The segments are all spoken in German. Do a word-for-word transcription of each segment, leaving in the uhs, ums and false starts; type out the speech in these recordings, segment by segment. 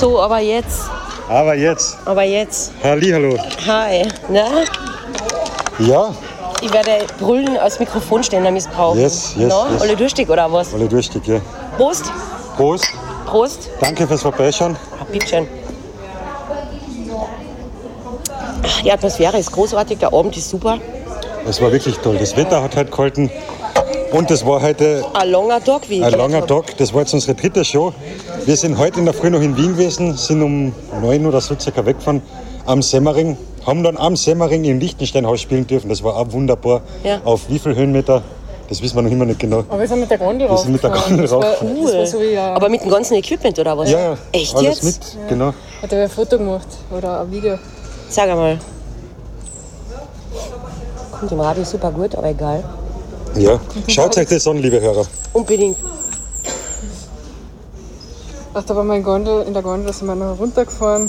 So, aber jetzt. Aber jetzt. Aber jetzt. Hallihallo. Hi. Na? Ja. Ich werde Brüllen als Mikrofonständer missbrauchen. Yes, yes, Na? yes. Alle durstig oder was? Alle durstig, ja. Prost. Prost. Prost. Danke fürs Vorbeischauen. Bitteschön. Die Atmosphäre ist großartig, der Abend ist super. Es war wirklich toll. Das Wetter hat heute gehalten. Und das war heute Ein langer Tag, wie ich ein gehört langer hab. Tag. Das war jetzt unsere dritte Show. Wir sind heute in der Früh noch in Wien gewesen, sind um neun oder so circa weggefahren am Semmering. Haben dann am Semmering im Lichtensteinhaus spielen dürfen. Das war auch wunderbar. Ja. Auf wie viel Höhenmeter? Das wissen wir noch immer nicht genau. Aber wir sind mit der Gondel Wir sind mit der raufgefahren. Gondel Das war- raufgefahren. Das war so wie, ja, Aber mit dem ganzen Equipment oder was? Ja, ja. Echt alles jetzt? mit, genau. hat er ein Foto gemacht oder ein Video. Sag einmal. Kommt im Radio super gut, aber egal. Ja. Schaut euch das an, liebe Hörer. Unbedingt. Ach, da waren wir in, Gondel, in der Gondel, sind wir noch runtergefahren.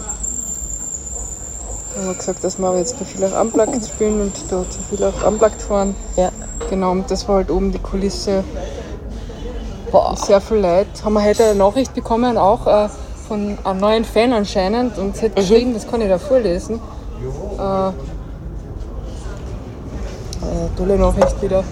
Da haben wir gesagt, dass wir aber jetzt bei viel auch Unplugged spielen und dort zu viel auch Unplugged fahren. Ja. Genau, und das war halt oben die Kulisse. Boah. Sehr viel Leid. Haben wir heute eine Nachricht bekommen, auch äh, von einem neuen Fan anscheinend. Und sie hat geschrieben, das kann ich da vorlesen. Äh, äh, tolle Nachricht wieder.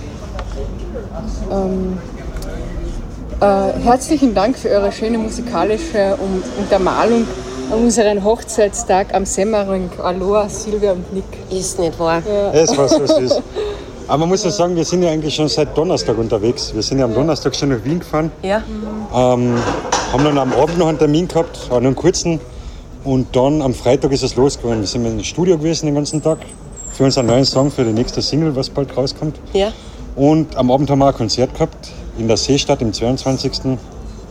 Ähm, äh, herzlichen Dank für eure schöne musikalische um Untermalung an unseren Hochzeitstag am Semmering. Aloha, Silvia und Nick. Ist nicht wahr. Es war so süß. Aber man muss ja sagen, wir sind ja eigentlich schon seit Donnerstag unterwegs. Wir sind ja am Donnerstag schon nach Wien gefahren. Ja. Ähm, haben dann am Abend noch einen Termin gehabt, auch noch einen kurzen. Und dann am Freitag ist es losgegangen. Wir sind im Studio gewesen den ganzen Tag für unseren neuen Song, für die nächste Single, was bald rauskommt. Ja. Und am Abend haben wir auch ein Konzert gehabt in der Seestadt am zweiundzwanzigsten